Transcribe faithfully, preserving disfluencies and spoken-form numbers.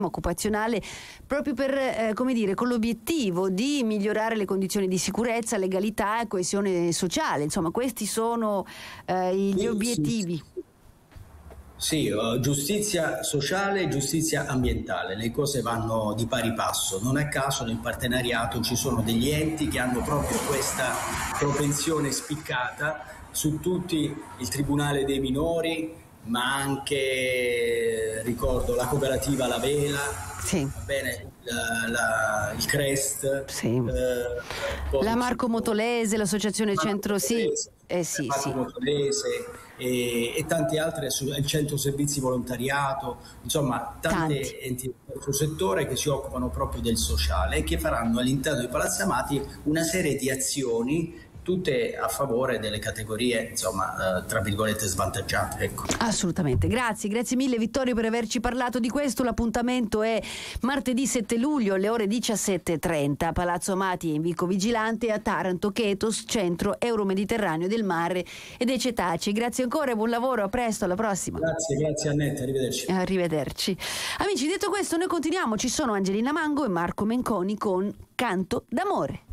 occupazionale proprio per, eh, come dire, con l'obiettivo di migliorare le condizioni di sicurezza, legalità e coesione sociale. Insomma, questi sono eh, gli sì, obiettivi. Sì, sì uh, giustizia sociale e giustizia ambientale, le cose vanno di pari passo. Non a caso nel partenariato ci sono degli enti che hanno proprio questa propensione spiccata su tutti: il Tribunale dei minori, ma anche, ricordo, la cooperativa La Vela, sì. va bene, la, la, il Crest, sì. eh, la Marco Motolese, l'associazione Marco Centro Motolese, sì, eh sì, Marco sì. Motolese e, e tanti altri, il Centro Servizi Volontariato, insomma tante Tanti. entità del suo settore che si occupano proprio del sociale e che faranno all'interno di Palazzo Amati una serie di azioni tutte a favore delle categorie, insomma, eh, tra virgolette svantaggiate, ecco. Assolutamente, grazie, grazie mille Vittorio per averci parlato di questo. L'appuntamento è martedì sette luglio alle ore diciassette e trenta a Palazzo Amati in Vico Vigilante, a Taranto, Chetos, centro Euromediterraneo del mare e dei cetacei. Grazie ancora e buon lavoro, a presto, alla prossima. Grazie, grazie Annette, arrivederci. Arrivederci. Amici, detto questo, noi continuiamo, ci sono Angelina Mango e Marco Menconi con Canto d'amore.